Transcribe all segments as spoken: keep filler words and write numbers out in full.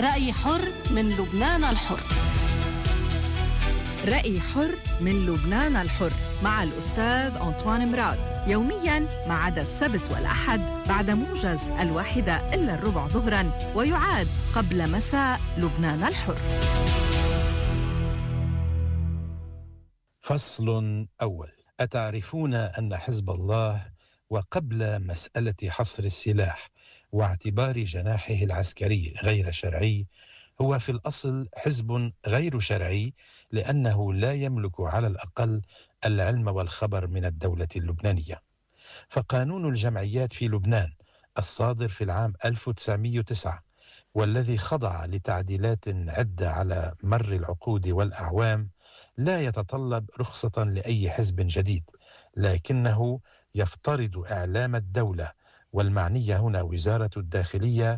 رأي حر من لبنان الحر. رأي حر من لبنان الحر مع الأستاذ أنطوان مراد، يومياً ما عدا السبت والأحد بعد موجز الواحدة إلا الربع ظهراً، ويعاد قبل مساء لبنان الحر. فصل أول. أتعرفون أن حزب الله وقبل مسألة حصر السلاح واعتبار جناحه العسكري غير شرعي هو في الأصل حزب غير شرعي، لأنه لا يملك على الأقل العلم والخبر من الدولة اللبنانية. فقانون الجمعيات في لبنان الصادر في العام ألف وتسعمئة وتسعة والذي خضع لتعديلات عدة على مر العقود والأعوام لا يتطلب رخصة لأي حزب جديد، لكنه يفترض إعلام الدولة والمعنية هنا وزارة الداخلية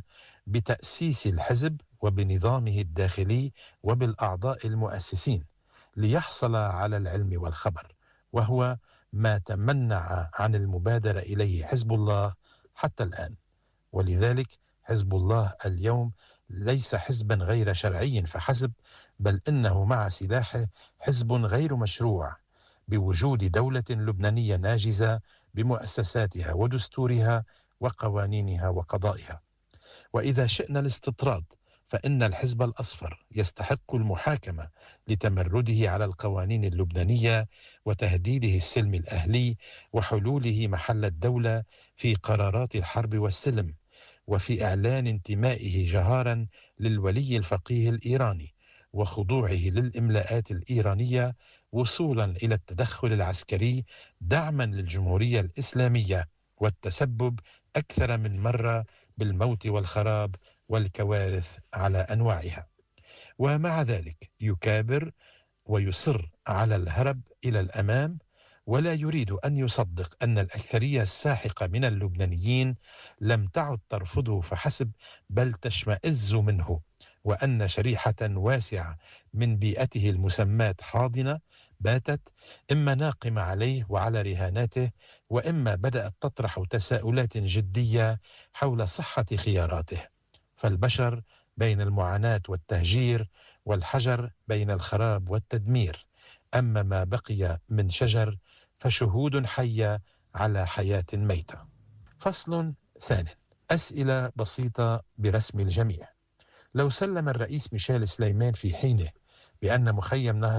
بتأسيس الحزب وبنظامه الداخلي وبالأعضاء المؤسسين ليحصل على العلم والخبر، وهو ما تمنع عن المبادرة إليه حزب الله حتى الآن. ولذلك حزب الله اليوم ليس حزبا غير شرعي فحسب، بل إنه مع سلاحه حزب غير مشروع بوجود دولة لبنانية ناجزة بمؤسساتها ودستورها وقوانينها وقضائها. وإذا شئنا الاستطراد فإن الحزب الأصفر يستحق المحاكمة لتمرده على القوانين اللبنانية وتهديده السلم الأهلي وحلوله محل الدولة في قرارات الحرب والسلم، وفي إعلان انتمائه جهارا للولي الفقيه الإيراني وخضوعه للإملاءات الإيرانية، وصولا إلى التدخل العسكري دعما للجمهورية الإسلامية والتسبب أكثر من مرة بالموت والخراب والكوارث على أنواعها. ومع ذلك يكابر ويصر على الهرب إلى الأمام، ولا يريد أن يصدق أن الأكثرية الساحقة من اللبنانيين لم تعد ترفضه فحسب، بل تشمئز منه، وأن شريحة واسعة من بيئته المسماة حاضنة باتت إما ناقمة عليه وعلى رهاناته، وإما بدأت تطرح تساؤلات جدية حول صحة خياراته. فالبشر بين المعاناة والتهجير، والحجر بين الخراب والتدمير، أما ما بقي من شجر فشهود حية على حياة ميتة. فصل ثانٍ. أسئلة بسيطة برسم الجميع. لو سلم الرئيس ميشيل سليمان في حينه بأن مخيم نهر